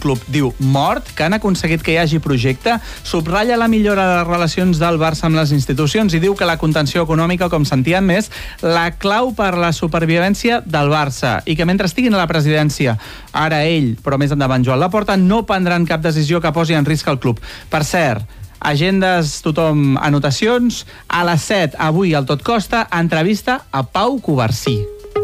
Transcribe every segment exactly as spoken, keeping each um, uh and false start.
club, diu, mort, que han aconseguit que hi hagi projecte, subratlla la millora de les relacions del Barça amb les institucions i diu que la contenció econòmica, com sentien més, la clau per la supervivència del Barça i que mentre estiguin a la presidència, ara ell, però més endavant Joan Laporta, no prendran cap decisió que posi en risc el club. Per cert, agendes, tothom, anotacions. A les set, avui al Tot Costa, entrevista a Pau Covarsí.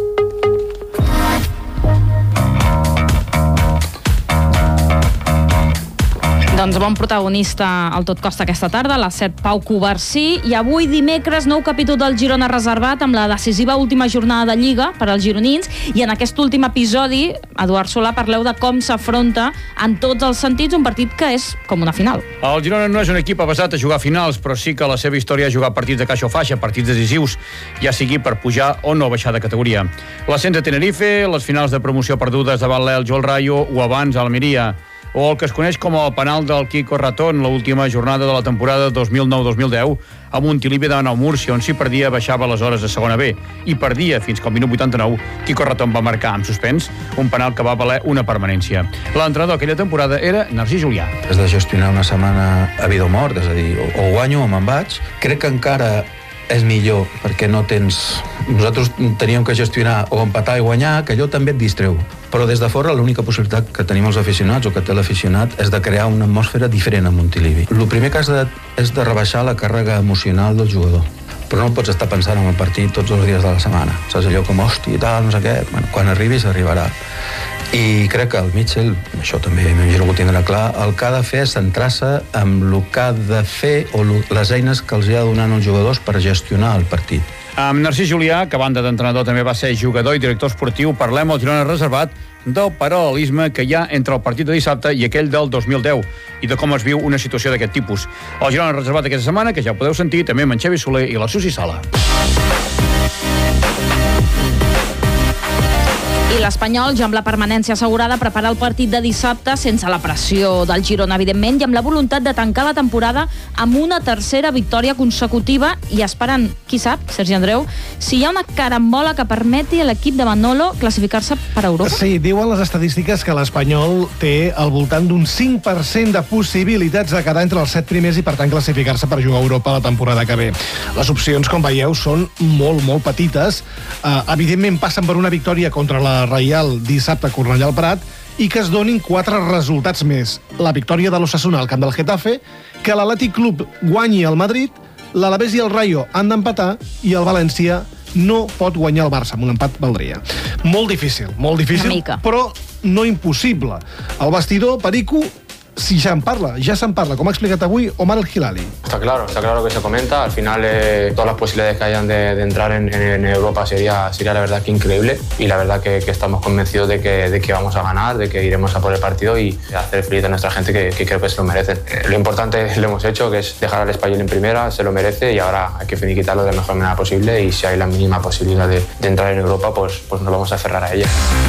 Doncs bon protagonista al Tot Costa aquesta tarda, a les set, Pau Covarsí. I avui, dimecres, nou capítol del Girona reservat amb la decisiva última jornada de Lliga per als gironins. I en aquest últim episodi, Eduard Solà, parleu de com s'afronta en tots els sentits un partit que és com una final. El Girona no és un equip avesat a jugar finals, però sí que la seva història és jugar partits de caixa o faixa, partits decisius, ja sigui per pujar o no baixar de categoria. L'ascens a Tenerife, les finals de promoció perdudes davant l'Elx o el Rayo, o abans a Almeria, o el que es coneix com el penal del Quico Ratón, l'última jornada de la temporada dos mil nou dos mil deu, a Montilivi davant el Múrcia, on si perdia baixava aleshores a segona B, i perdia fins que al minut vuitanta-nou Quico Ratón va marcar amb suspens un penal que va valer una permanència. L'entrenador aquella temporada era Narcís Julià. Has de gestionar una setmana a vida o mort, és a dir, o, o guanyo o me'n vaig. Crec que encara és millor, perquè no tens... Nosaltres teníem que gestionar o empatar i guanyar, que allò també et distreu. Però des de fora l'única possibilitat que tenim els aficionats o que té l'aficionat és de crear una atmosfera diferent a Montilivi. El primer que has de, és de rebaixar la càrrega emocional del jugador. Però no pots estar pensant en el partit tots els dies de la setmana. Saps allò com, hòstia, tal, no sé què... Bueno, quan arribis, arribarà. I crec que el Mitchell, això també m'imagino que ho tindrà clar, el que ha de fer és centrar-se en el que ha de fer o les eines que els hi ha donant els jugadors per gestionar el partit. Amb Narcís Julià, que a banda d'entrenador també va ser jugador i director esportiu, parlem al Girona reservat del paral·lelisme que hi ha entre el partit de dissabte i aquell del dos mil deu i de com es viu una situació d'aquest tipus. El Girona reservat aquesta setmana, que ja ho podeu sentir, també amb en Xavi Soler i la Susi Sala. I l'Espanyol, ja amb la permanència assegurada, prepara el partit de dissabte sense la pressió del Girona, evidentment, i amb la voluntat de tancar la temporada amb una tercera victòria consecutiva i esperant, qui sap, Sergi Andreu, si hi ha una carambola que permeti a l'equip de Manolo classificar-se per Europa? Sí, diuen les estadístiques que l'Espanyol té al voltant d'un cinc per cent de possibilitats de quedar entre els set primers i, per tant, classificar-se per jugar a Europa la temporada que ve. Les opcions, com veieu, són molt, molt petites. Uh, evidentment, passen per una victòria contra la Reial dissabte a Cornellà al Prat i que es donin quatre resultats més. La victòria de l'Osasuna al camp del Getafe, que l'Atlètic Club guanyi el Madrid, l'Alavés i el Rayo han d'empatar i el València no pot guanyar el Barça, amb un empat valdria. Molt difícil, molt difícil, però no impossible. El vestidor, Perico, si ja en parla, ya se parla, como ha explicado avui Omar El Hilali. Está claro, está claro que se comenta. Al final, eh, todas las posibilidades que hayan de, de entrar en, en, en Europa sería, sería la verdad que increíble. Y la verdad que, que estamos convencidos de que, de que vamos a ganar, de que iremos a por el partido y hacer feliz a nuestra gente, que, que creo que se lo merecen. Eh, lo importante lo hemos hecho, que es dejar al Español en primera, se lo merece y ahora hay que finiquitarlo de la mejor manera posible. Y si hay la mínima posibilidad de, de entrar en Europa, pues, pues nos vamos a aferrar a ella.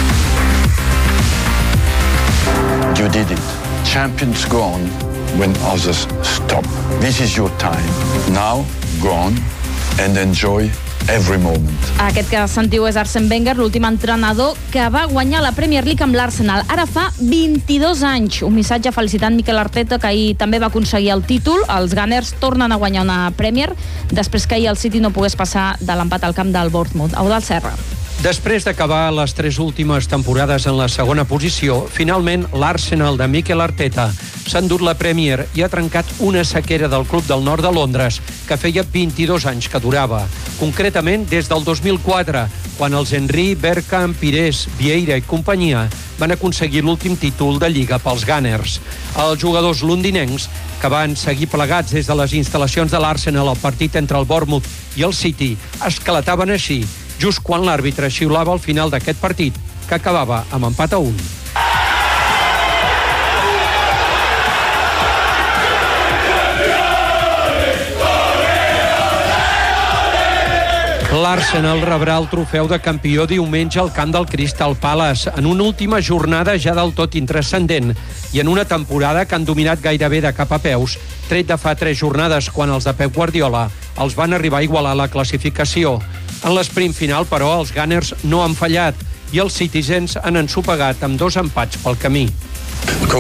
You did it. Champions gone when others stop. This is your time. Now, go on and enjoy every moment. Aquest que sentiu és Arsène Wenger, l'últim entrenador que va guanyar la Premier League amb l'Arsenal. Ara fa vint-i-dos anys. Un missatge felicitant Mikel Arteta, que ahir també va aconseguir el títol. Els Gunners tornen a guanyar una Premier després que ahir el City no pogués passar de l'empat al camp del Bournemouth. Eudald Serra. Després d'acabar les tres últimes temporades en la segona posició, finalment l'Arsenal de Mikel Arteta s'ha endut la Premier i ha trencat una sequera del club del nord de Londres que feia vint-i-dos anys que durava. Concretament des del dos mil quatre, quan els Henry, Bergkamp, Pires, Vieira i companyia van aconseguir l'últim títol de Lliga pels Gunners. Els jugadors londinencs, que van seguir plegats des de les instal·lacions de l'Arsenal al partit entre el Bournemouth i el City, esclataven així, just quan l'àrbitre xiulava al final d'aquest partit, que acabava amb empat a un. L'Arsenal rebrà el trofeu de campió diumenge al camp del Crystal Palace, en una última jornada ja del tot intranscendent i en una temporada que han dominat gairebé de cap a peus, tret de fa tres jornades, quan els de Pep Guardiola els van arribar a igualar la classificació. En l'esprint final, però, els Gunners no han fallat i els Citizens han ensopegat amb dos empats pel camí.